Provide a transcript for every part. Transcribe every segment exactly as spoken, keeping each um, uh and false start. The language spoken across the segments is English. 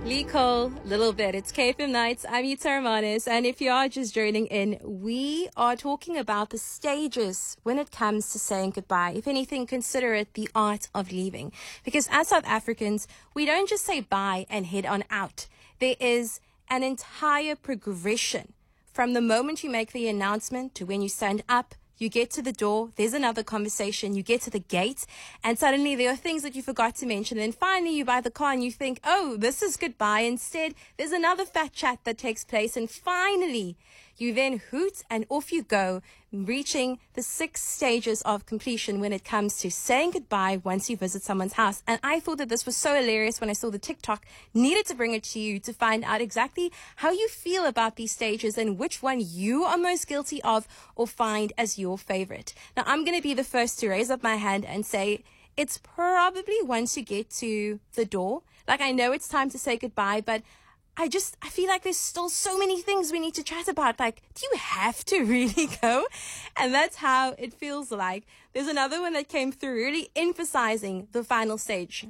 Lee Cole, Little Bit. It's K F M Nights. I'm Ita Romanis. And if you are just joining in, we are talking about the stages when it comes to saying goodbye. If anything, consider it the art of leaving. Because as South Africans, we don't just say bye and head on out. There is an entire progression from the moment you make the announcement to when you stand up. You get to the door, there's another conversation, you get to the gate, and suddenly there are things that you forgot to mention. And then finally you buy the car and you think, oh, this is goodbye. Instead, there's another fat chat that takes place. And finally, you then hoot and off you go, reaching the six stages of completion when it comes to saying goodbye once you visit someone's house. And I thought that this was so hilarious when I saw the TikTok, needed to bring it to you to find out exactly how you feel about these stages and which one you are most guilty of or find as your favorite. Now, I'm going to be the first to raise up my hand and say it's probably once you get to the door. Like, I know it's time to say goodbye, but I just, I feel like there's still so many things we need to chat about. Like, do you have to really go? And that's how it feels like. There's another one that came through really emphasizing the final stage.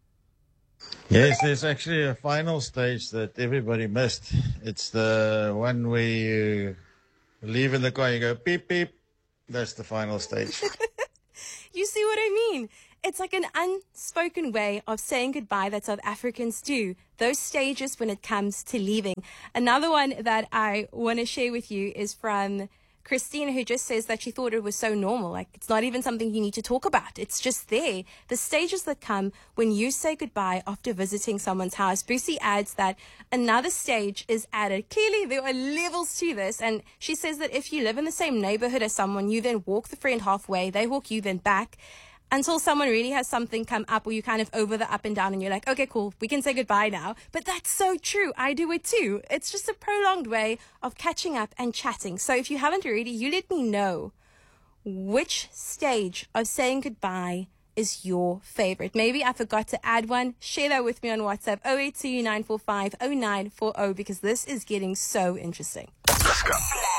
Yes, there's actually a final stage that everybody missed. It's the one where you leave in the car and you go beep, beep. That's the final stage. You see what I mean? It's like an unspoken way of saying goodbye that South Africans do. Those stages when it comes to leaving. Another one that I want to share with you is from Christina, who just says that she thought it was so normal. Like, it's not even something you need to talk about. It's just there. The stages that come when you say goodbye after visiting someone's house. Boosie adds that another stage is added. Clearly, there are levels to this. And she says that if you live in the same neighborhood as someone, you then walk the friend halfway. They walk you then back, until someone really has something come up where you kind of over the up and down and you're like, okay, cool, we can say goodbye now. But that's so true. I do it too. It's just a prolonged way of catching up and chatting. So if you haven't already, you let me know which stage of saying goodbye is your favorite. Maybe I forgot to add one. Share that with me on WhatsApp, zero eight two nine four five zero nine four zero, because this is getting so interesting. Let's go.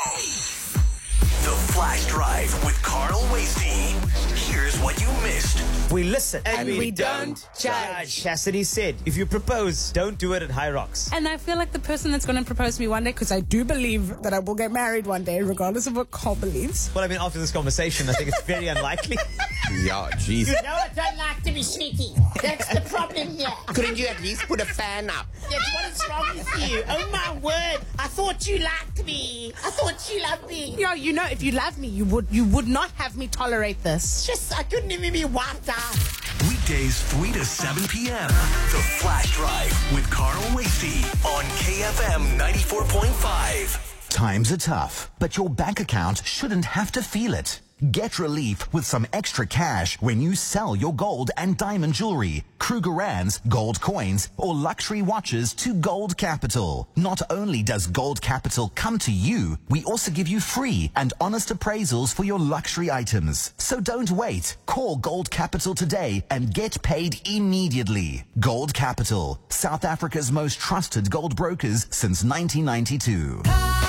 The Flash Drive with Carl Wasey. Here's what you missed. We listen and, and we, we don't, don't judge. Cassidy said, if you propose, don't do it at High Rocks. And I feel like the person that's going to propose to me one day, because I do believe that I will get married one day, regardless of what Carl believes. Well, I mean, after this conversation, I think it's very unlikely. Yeah, jeez. You know I don't like to be sneaky. That's the problem here. Couldn't you at least put a fan up? That's what is wrong with you. Oh, my word. I thought you liked me. I thought you loved me. Yeah, you know, if you love me, you would you would not have me tolerate this. Just, I couldn't even be wiped out. Weekdays, three to seven p.m. The Flash Drive with Carl Wasey on K F M ninety-four point five. Times are tough, but your bank account shouldn't have to feel it. Get relief with some extra cash when you sell your gold and diamond jewelry, Krugerrands, gold coins, or luxury watches to Gold Capital. Not only does Gold Capital come to you, we also give you free and honest appraisals for your luxury items. So don't wait. Call Gold Capital today and get paid immediately. Gold Capital, South Africa's most trusted gold brokers since nineteen ninety-two.